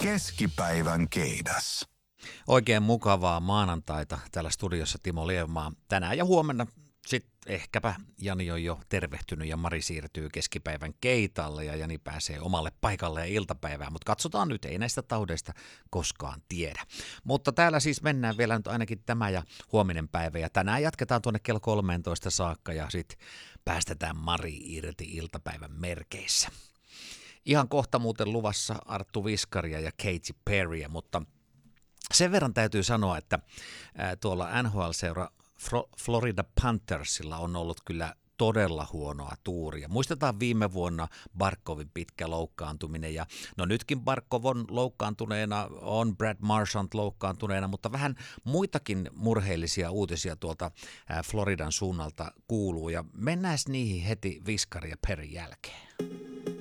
Keskipäivän keidas. Oikein mukavaa maanantaita täällä studiossa Timo Lievmaa. Tänään ja huomenna sitten ehkäpä Jani on jo tervehtynyt ja Mari siirtyy keskipäivän keitalle ja Jani pääsee omalle paikalle ja iltapäivään. Mutta katsotaan nyt, ei näistä taudeista koskaan tiedä. Mutta täällä siis mennään vielä nyt ainakin tämä ja huominen päivä ja tänään jatketaan tuonne kello 13 saakka ja sitten päästetään Mari irti iltapäivän merkeissä. Ihan kohta muuten luvassa Arttu Viskaria ja Katy Perryä, mutta sen verran täytyy sanoa, että tuolla NHL-seura Florida Panthersilla on ollut kyllä todella huonoa tuuria. Muistetaan viime vuonna Barkovin pitkä loukkaantuminen ja no nytkin Barkov on loukkaantuneena, on Brad Marchand loukkaantuneena, mutta vähän muitakin murheellisia uutisia tuolta Floridan suunnalta kuuluu ja mennään niihin heti Viskari ja Perry jälkeen.